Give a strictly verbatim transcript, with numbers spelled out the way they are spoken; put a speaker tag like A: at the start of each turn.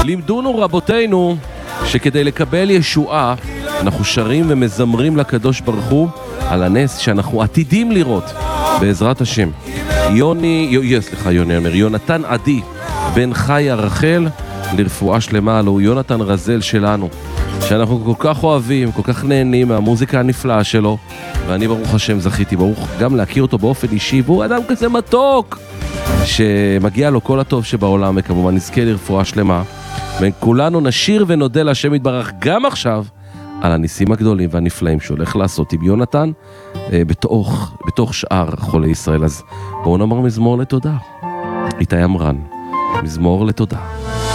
A: לימדונו רבותינו שכדי לקבל ישועה אנחנו שרים ומזמרים לקדוש ברוך הוא על הנס שאנחנו עתידים לראות בעזרת השם. יוני, יו, סליחה יוני אומר, יונתן עדי בן חיה רחל לרפואה שלמה לו, יונתן רזל שלנו שאנחנו כל כך אוהבים, כל כך נהנים מהמוזיקה הנפלאה שלו, ואני ברוך השם זכיתי ברוך גם להכיר אותו באופן אישי, והוא אדם כזה מתוק שמגיע לו כל הטוב שבעולם, וכמובן נזכה לרפואה שלמה, וכולנו נשיר ונודה להשם יתברך גם עכשיו על הניסים הגדולים והנפלאים שהולך לעשות עם יונתן בתוך, בתוך שאר חולי ישראל. אז בואו נאמר מזמור לתודה. איתי אמרן, מזמור לתודה.